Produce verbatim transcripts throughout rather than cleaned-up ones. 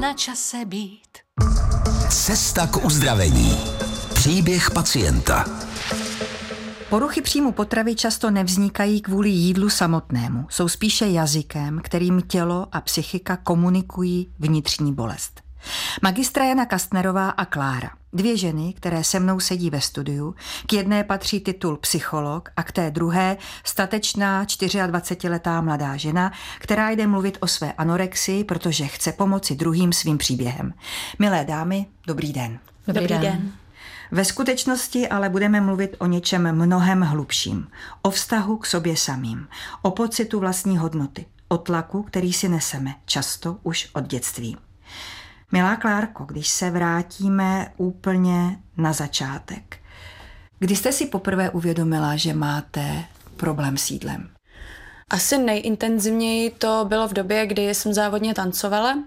na čase být. Cesta k uzdravení. Příběh pacienta. Poruchy příjmu potravy často nevznikají kvůli jídlu samotnému. Jsou spíše jazykem, kterým tělo a psychika komunikují vnitřní bolest. Magistra Jana Kastnerová a Klára. Dvě ženy, které se mnou sedí ve studiu. K jedné patří titul psycholog a k té druhé statečná dvacetičtyřletá mladá žena, která jde mluvit o své anorexii, protože chce pomoci druhým svým příběhem. Milé dámy, dobrý den. Dobrý, dobrý den. den. Ve skutečnosti ale budeme mluvit o něčem mnohem hlubším. O vztahu k sobě samým. O pocitu vlastní hodnoty. O tlaku, který si neseme, často už od dětství. Milá Klárko, když se vrátíme úplně na začátek. Kdy jste si poprvé uvědomila, že máte problém s jídlem? Asi nejintenzivněji to bylo v době, kdy jsem závodně tancovala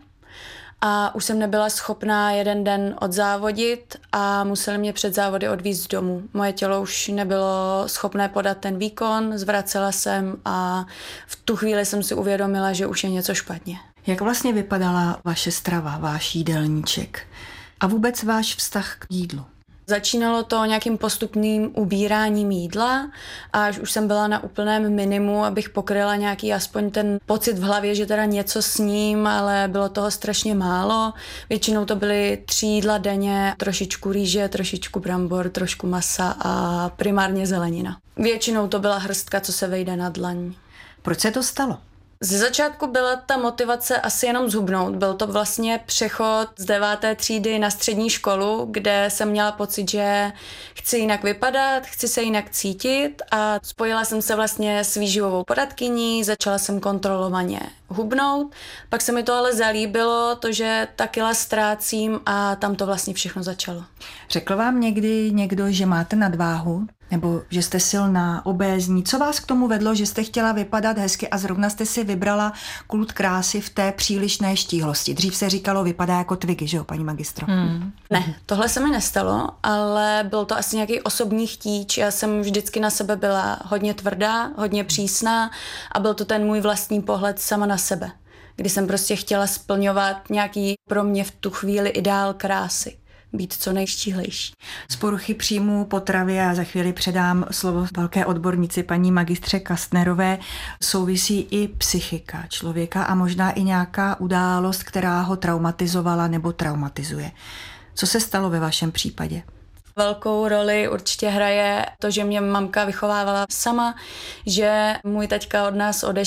a už jsem nebyla schopná jeden den odzávodit a museli mě před závody odvízt domů. Moje tělo už nebylo schopné podat ten výkon, zvracela jsem a v tu chvíli jsem si uvědomila, že už je něco špatně. Jak vlastně vypadala vaše strava, váš jídelníček a vůbec váš vztah k jídlu? Začínalo to nějakým postupným ubíráním jídla a až už jsem byla na úplném minimu, abych pokryla nějaký aspoň ten pocit v hlavě, že teda něco sním, ale bylo toho strašně málo. Většinou to byly tři jídla denně, trošičku rýže, trošičku brambor, trošku masa a primárně zelenina. Většinou to byla hrstka, co se vejde na dlaň. Proč se to stalo? Ze začátku byla ta motivace asi jenom zhubnout. Byl to vlastně přechod z deváté třídy na střední školu, kde jsem měla pocit, že chci jinak vypadat, chci se jinak cítit a spojila jsem se vlastně s výživovou poradkyní, začala jsem kontrolovaně hubnout, pak se mi to ale zalíbilo, to, že ta kila ztrácím a tam to vlastně všechno začalo. Řekl vám někdy někdo, že máte nadváhu? Nebo že jste silná, obézní? Co vás k tomu vedlo, že jste chtěla vypadat hezky a zrovna jste si vybrala kult krásy v té přílišné štíhlosti? Dřív se říkalo, vypadá jako Twiggy, že jo, paní magistro? Hmm. Ne, tohle se mi nestalo, ale byl to asi nějaký osobní chtíč. Já jsem vždycky na sebe byla hodně tvrdá, hodně přísná a byl to ten můj vlastní pohled sama na sebe, kdy jsem prostě chtěla splňovat nějaký pro mě v tu chvíli ideál krásy. Být co nejštíhlejší. Z poruchy příjmu potravy, a za chvíli předám slovo velké odbornici paní magistře Kastnerové, souvisí i psychika člověka a možná i nějaká událost, která ho traumatizovala nebo traumatizuje. Co se stalo ve vašem případě? Velkou roli určitě hraje to, že mě mamka vychovávala sama, že můj taťka od nás odešel